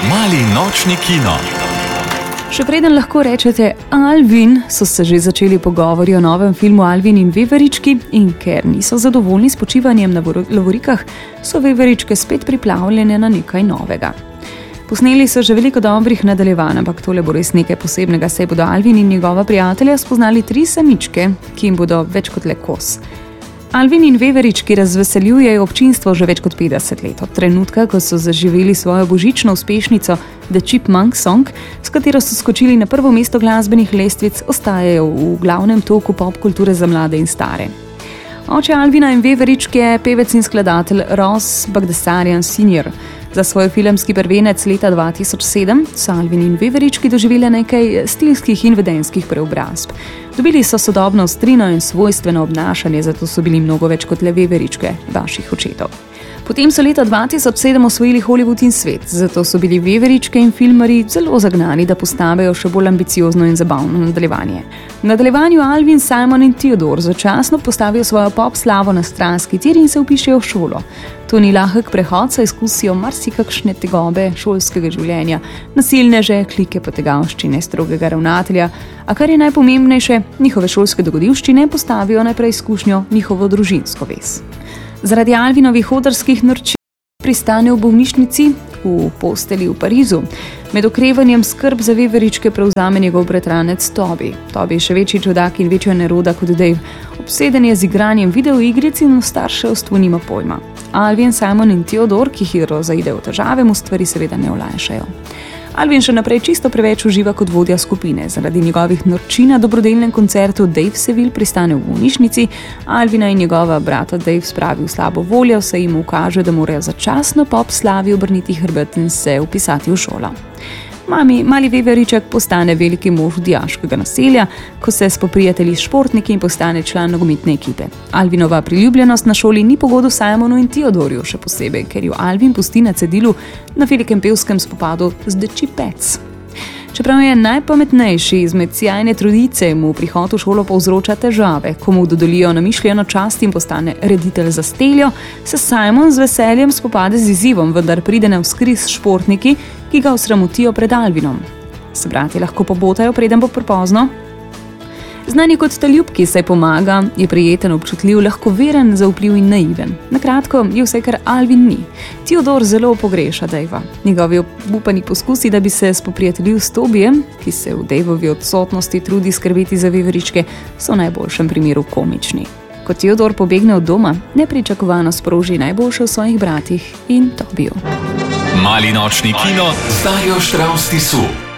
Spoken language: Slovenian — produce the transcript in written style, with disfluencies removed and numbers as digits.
Mali nočni kino. Še preden lahko rečete Alvin, so se že začeli pogovori o novem filmu Alvin in Veverički in ker niso zadovoljni s počivanjem na lovorikah, so Veveričke spet pripravljene na nekaj novega. Posneli so že veliko dobrih nadaljevanj, ampak tole bo res nekaj posebnega, saj bodo Alvin in njegova prijatelja spoznali 3 samičke, ki jim bodo več kot le kos. Alvin in Veverički razveseljujejo občinstvo že več kot 50 let, od trenutka, ko so zaživeli svojo božično uspešnico The Chipmunk Song, s katero so skočili na prvo mesto glasbenih lestvic, ostajajo v glavnem toku pop kulture za mlade in stare. Oče Alvina in Veveričke je pevec in skladatelj Ross Bagdasaryan Sr. Za svoj filmski prvenec leta 2007 so Alvin in Veverički doživeli nekaj stilskih in vedenjskih preobrazb. Dobili so sodobno ostrino in svojstveno obnašanje, zato so bili mnogo več kot le Veveričke, vaših očetov. Potem so leta 2007 osvojili Hollywood in svet, zato so bili Veveričke in filmarji zelo zagnani, da postavijo še bolj ambiciozno in zabavno nadaljevanje. V nadaljevanju Alvin, Simon in Theodore začasno postavijo svojo pop slavo na stranski tir in se vpišejo v šolo. To ni lahek prehod, saj izkusijo marsikakšne tegobe šolskega življenja, nasilneže, klike potegavščine, strogega ravnatelja, a kar je najpomembnejše, njihove šolske dogodivščine postavijo na preizkušnjo njihovo družinsko vez. Zaradi Alvinovih odrskih norčij pristane v bolnišnici v posteli v Parizu. Med okrevanjem skrb za Veveričke prevzame njegov bratranec Toby. Toby je še večji čudak in večja neroda kot Dave. Obseden je z igranjem videoigric in v starševstvu nima pojma. Alvin, Simon in Theodore, ki hitro zaidejo v težave, mu stvari seveda ne olajšajo. Alvin še naprej čisto preveč uživa kot vodja skupine. Zaradi njegovih norčij na dobrodelnem koncertu Dave Seville pristane v bolnišnici, Alvina in njegova brata Dave spravi v slabo voljo, saj jim ukaže, da morajo začasno pop slavi obrniti hrbet in se vpisati v šolo. Mali Veveriček postane veliki mož dijaškega naselja, ko se spoprijatelji s športniki in postane član nogometne ekipe. Alvinova priljubljenost na šoli ni pogodu Simonu in Theodorju, še posebej, ker jo Alvin pusti na cedilu na velikem pevskem spopadu z The Chipettes. Čeprav je najpametnejši izmed sjajne trudice, mu prihod v šolo povzroča težave. Ko mu dodelijo namišljeno čast in postane reditelj za steljo, se Simon z veseljem spopade z izzivom, vendar pride navzkriž s športniki, ki ga osramotijo pred Alvinom. Se brati lahko pobotajo, preden bo prepozno? Znani kot taljubki, saj pomaga, je prijeten, občutljiv, lahkoveren, zaupljiv in naiven. Na kratko je vse, kar Alvin ni. Theodore zelo pogreša Davea. Njegovi obupani poskusi, da bi se spoprijateljil s Tobyjem, ki se v Daveovi odsotnosti trudi skrbeti za Veveričke, so v najboljšem primeru komični. Ko Theodore pobegne od doma, nepričakovano sproži najboljše v svojih bratih in Tobyju. Mali nočni kino z Darjo Štravs Tisu.